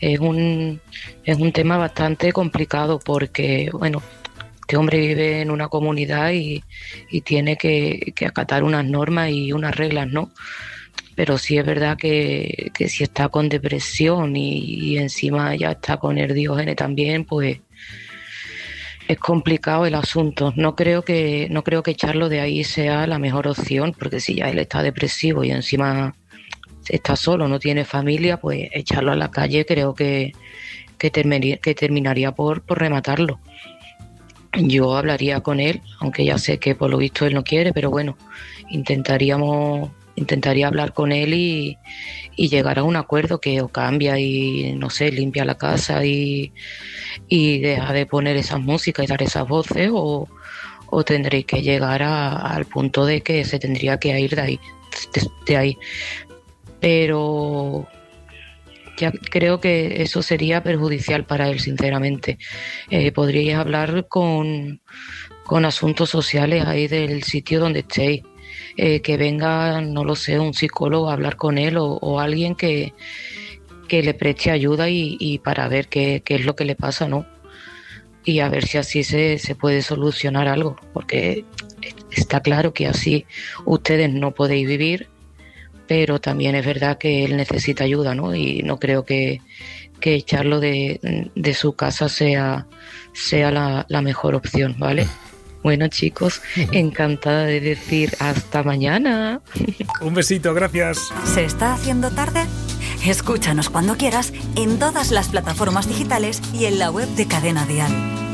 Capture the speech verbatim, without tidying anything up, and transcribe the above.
Es un, es un tema bastante complicado porque, bueno, este hombre vive en una comunidad y, y tiene que, que acatar unas normas y unas reglas, ¿no? Pero sí es verdad que, que si está con depresión y, y encima ya está con el Diógenes también, pues es complicado el asunto. No creo que, no creo que echarlo de ahí sea la mejor opción, porque si ya él está depresivo y encima está solo, no tiene familia, pues echarlo a la calle creo que, que, terminaría, que terminaría por, por rematarlo. Yo hablaría con él, aunque ya sé que por lo visto él no quiere, pero bueno, intentaríamos, intentaría hablar con él y, y llegar a un acuerdo que o cambia y, no sé, limpia la casa y, y deja de poner esas músicas y dar esas voces, o, o tendréis que llegar a, al punto de que se tendría que ir de ahí, de, de ahí. Pero ya creo que eso sería perjudicial para él, sinceramente. Eh, podríais hablar con, con asuntos sociales ahí del sitio donde estéis. Eh, que venga, no lo sé, un psicólogo a hablar con él, o, o alguien que, que le preste ayuda y, y para ver qué, qué es lo que le pasa, ¿no? Y a ver si así se, se puede solucionar algo, porque está claro que así ustedes no podéis vivir, pero también es verdad que él necesita ayuda, ¿no? Y no creo que, que echarlo de, de su casa sea, sea la, la mejor opción, ¿vale? Bueno, chicos, encantada de decir hasta mañana. Un besito, gracias. ¿Se está haciendo tarde? Escúchanos cuando quieras en todas las plataformas digitales y en la web de Cadena Dial.